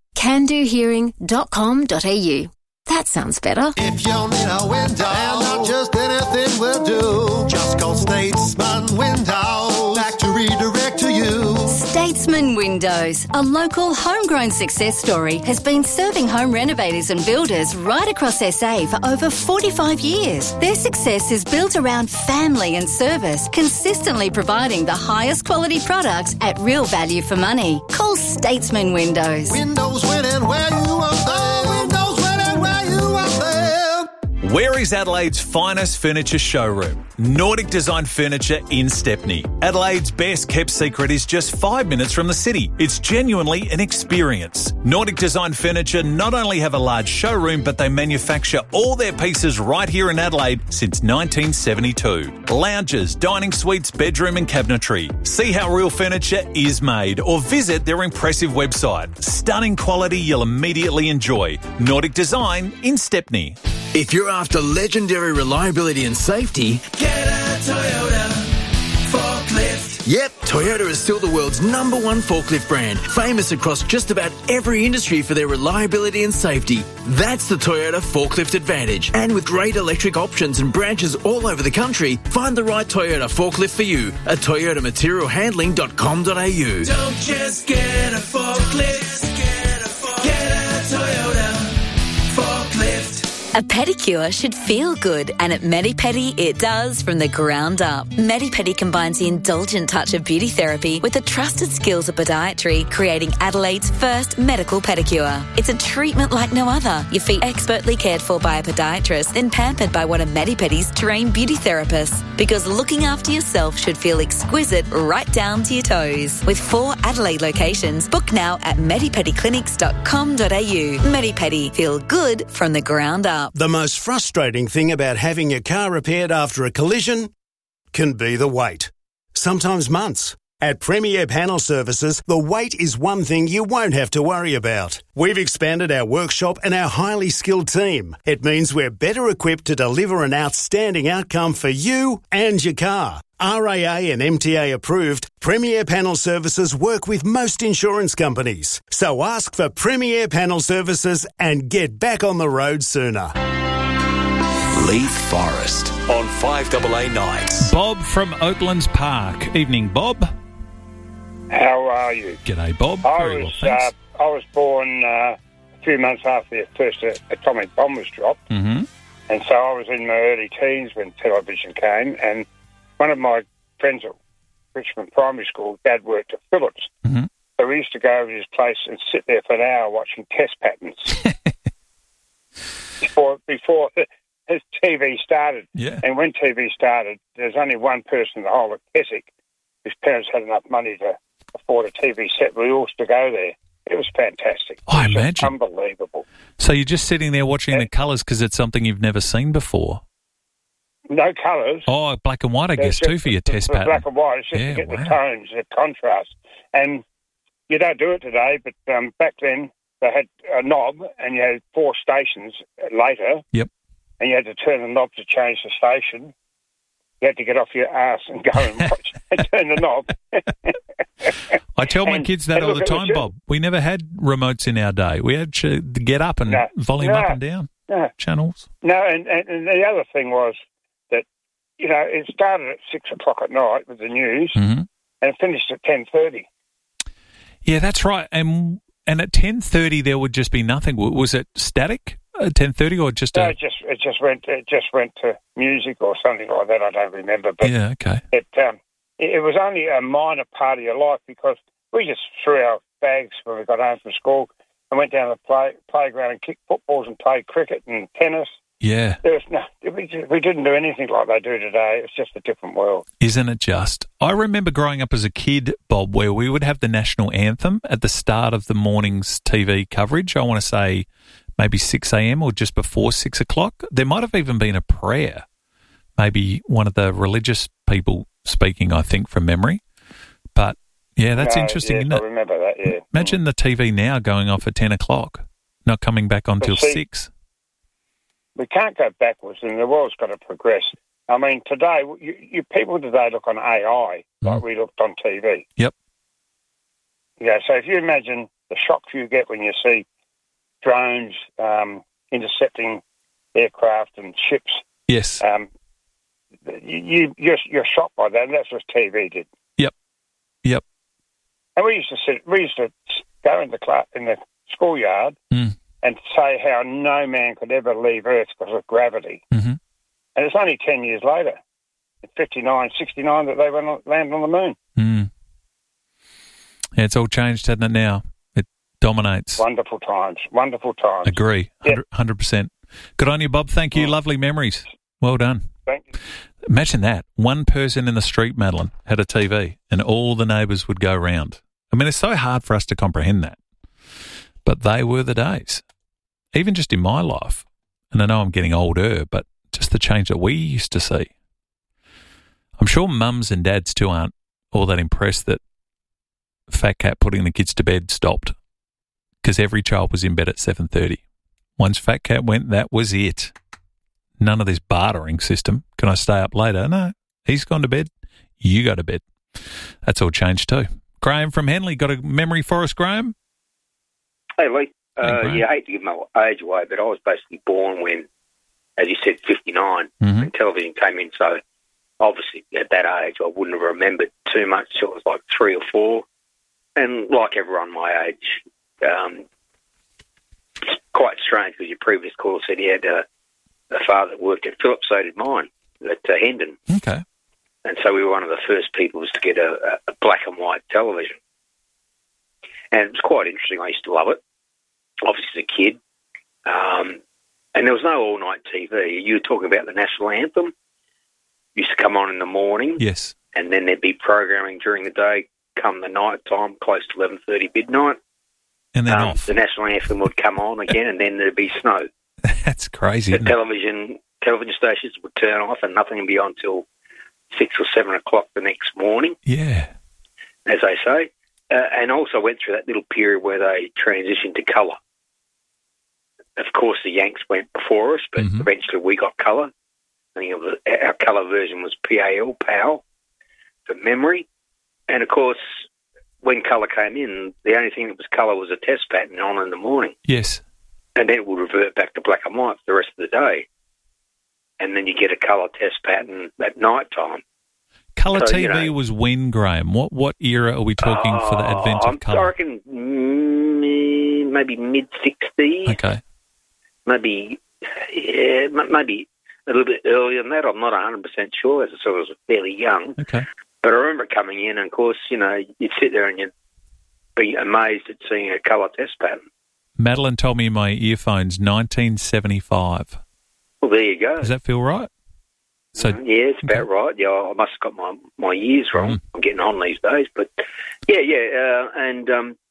candohearing.com.au. That sounds better. If you need a window, and not just anything will do, just call Statesman Windows. Factory direct to you. Statesman Windows, a local homegrown success story, has been serving home renovators and builders right across SA for over 45 years. Their success is built around family and service, consistently providing the highest quality products at real value for money. Call Statesman Windows. Windows winning where you want them. Windows winning where you want them. Where is Adelaide's finest furniture showroom? Nordic Design Furniture in Stepney. Adelaide's best kept secret is just 5 minutes from the city. It's genuinely an experience. Nordic Design Furniture not only have a large showroom, but they manufacture all their pieces right here in Adelaide since 1972. Lounges, dining suites, bedroom and cabinetry. See how real furniture is made or visit their impressive website. Stunning quality you'll immediately enjoy. Nordic Design in Stepney. If you're after legendary reliability and safety, get a Toyota forklift. Yep, Toyota is still the world's #1 forklift brand, famous across just about every industry for their reliability and safety. That's the Toyota Forklift Advantage. And with great electric options and branches all over the country, find the right Toyota forklift for you at toyotamaterialhandling.com.au. Don't just get a forklift, get a Toyota forklift. A pedicure should feel good, and at Medipedi it does from the ground up. Medipedi combines the indulgent touch of beauty therapy with the trusted skills of podiatry, creating Adelaide's first medical pedicure. It's a treatment like no other. Your feet expertly cared for by a podiatrist, then pampered by one of Medipedi's trained beauty therapists. Because looking after yourself should feel exquisite right down to your toes. With 4 Adelaide locations, book now at medipediclinics.com.au. Medipedi, feel good from the ground up. The most frustrating thing about having your car repaired after a collision can be the wait. Sometimes months. At Premier Panel Services, the wait is one thing you won't have to worry about. We've expanded our workshop and our highly skilled team. It means we're better equipped to deliver an outstanding outcome for you and your car. RAA and MTA approved, Premier Panel Services work with most insurance companies. So ask for Premier Panel Services and get back on the road sooner. Leith Forest on 5AA Nights. Bob from Oaklands Park. Evening, Bob. How are you? G'day, Bob. I was born a few months after the first atomic bomb was dropped. Mm-hmm. And so I was in my early teens when television came, and one of my friends at Richmond Primary School, Dad worked at Phillips. Mm-hmm. So we used to go over to his place and sit there for an hour watching test patterns before his TV started. Yeah. And when TV started, there's only one person in the whole of Keswick whose parents had enough money to afford a TV set. We all used to go there. It was fantastic. I imagine. Unbelievable. So you're just sitting there watching the colours because it's something you've never seen before? No colours. Oh, black and white, I guess, too, for your test pattern. Black and white. It's just to get the tones, the contrast. And you don't do it today, but back then they had a knob and you had 4 stations later. Yep. And you had to turn the knob to change the station. You had to get off your ass and go and watch and turn the knob. I tell my kids that all the time, Bob. We never had remotes in our day. We had to get up and volume up and down channels. No, and the other thing was that, you know, it started at 6 o'clock at night with the news and it finished at 10:30. Yeah, that's right. And at 10:30 there would just be nothing. Was it static at 10:30 or just? No, it just went to music or something like that. I don't remember. But yeah, okay. It was only a minor part of your life because we just threw our bags when we got home from school and went down to the playground and kicked footballs and played cricket and tennis. Yeah. We didn't do anything like they do today. It's just a different world. Isn't it just? I remember growing up as a kid, Bob, where we would have the national anthem at the start of the morning's TV coverage. I want to say maybe 6 a.m. or just before 6 o'clock. There might have even been a prayer, maybe one of the religious people speaking, I think, from memory. But, yeah, that's interesting, isn't it? I remember that, yeah. Imagine the TV now going off at 10 o'clock, not coming back on till 6. We can't go backwards, and the world's got to progress. I mean, today, you people today look on AI like we looked on TV. Yep. Yeah, so if you imagine the shock you get when you see drones intercepting aircraft and ships. Yes. You're shocked by that, and that's what TV did. Yep. And we used to go in the schoolyard and say how no man could ever leave Earth because of gravity. Mm-hmm. And it's only 10 years later, in 59, 69, that they landed on the moon. Mm. Yeah, it's all changed, hasn't it, now? It dominates. Wonderful times. Agree, 100%. Good on you, Bob. Thank you. Lovely memories. Well done. Thank you. Imagine that. One person in the street, Madeline, had a TV and all the neighbours would go round. I mean, it's so hard for us to comprehend that. But they were the days. Even just in my life, and I know I'm getting older, but just the change that we used to see. I'm sure mums and dads too aren't all that impressed that Fat Cat putting the kids to bed stopped because every child was in bed at 7:30. Once Fat Cat went, that was it. None of this bartering system. Can I stay up later? No. He's gone to bed. You go to bed. That's all changed too. Graham from Henley, got a memory for us, Graham? Hey, Lee. I hate to give my age away, but I was basically born when, as you said, 59, when television came in. So, obviously, at that age, I wouldn't have remembered too much. So it was like 3 or 4. And like everyone my age, it's quite strange because your previous caller said he had a father that worked at Philips, so did mine, at Hendon. Okay. And so we were one of the first people to get a black and white television. And it was quite interesting. I used to love it, obviously as a kid. And there was no all-night TV. You were talking about the national anthem. It used to come on in the morning. Yes. And then there'd be programming during the day, come the night time, close to 11:30 midnight. And then off. The national anthem would come on again, and then there'd be snow. That's crazy. The television stations would turn off, and nothing would be on till 6 or 7 o'clock the next morning. Yeah. As they say. And also went through that little period where they transitioned to colour. Of course, the Yanks went before us, but eventually we got colour. I think our colour version was PAL, for memory. And, of course, when colour came in, the only thing that was colour was a test pattern on in the morning. Yes. And then it would revert back to black and white for the rest of the day. And then you get a colour test pattern at night time. Colour TV was when, Graham? What era are we talking for the advent of colour? I reckon maybe mid-60s. Okay. Maybe a little bit earlier than that. I'm not 100% sure, as I was fairly young. Okay. But I remember coming in, and, of course, you'd sit there and you'd be amazed at seeing a colour test pattern. Madeline told me in my earphones 1975. Well, there you go. Does that feel right? So yeah, it's about right. Yeah, I must have got my years wrong. I'm getting on these days, but and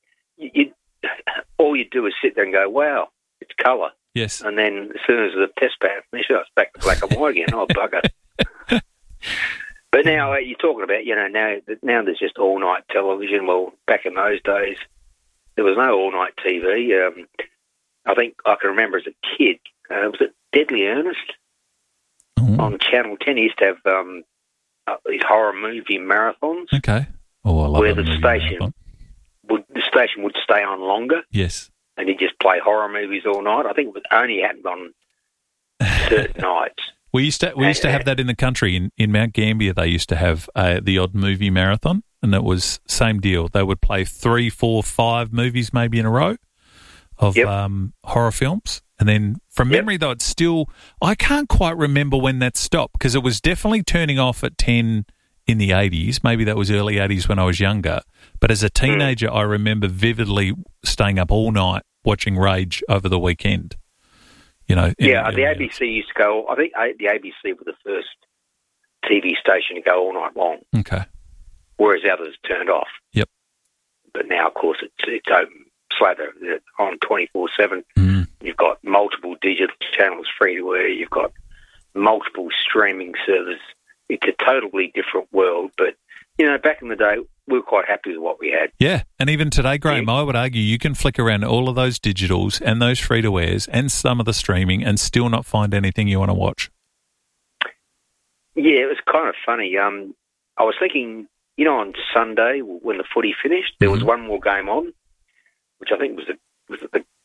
all you do is sit there and go, "Wow, it's colour." Yes. And then as soon as the test pattern finishes, it's back to black and white again. Oh, bugger! But now you're talking about, now there's just all night television. Well, back in those days, there was no all night TV. I think I can remember as a kid. Was it Deadly Ernest? On Channel 10, he used to have these horror movie marathons. Okay. Oh, I love where the station would stay on longer. Yes. And he'd just play horror movies all night. I think it only happened on certain nights. We used to have that in the country. In Mount Gambier, they used to have the odd movie marathon, and it was same deal. They would play 3, 4, 5 movies maybe in a row of horror films. And then from memory, though, it's still... I can't quite remember when that stopped because it was definitely turning off at 10 in the 80s. Maybe that was early 80s when I was younger. But as a teenager, I remember vividly staying up all night watching Rage over the weekend. You know, the ABC used to go. I think the ABC were the first TV station to go all night long. Okay. Whereas others turned off. Yep. But now, of course, it's open slather on 24/7. You've got multiple digital channels free to air. You've got multiple streaming servers. It's a totally different world. But, you know, back in the day, we were quite happy with what we had. Yeah, and even today, Graham, I would argue you can flick around all of those digitals and those free-to-airs and some of the streaming and still not find anything you want to watch. Yeah, it was kind of funny. I was thinking, you know, on Sunday when the footy finished, there was one more game on, which I think was the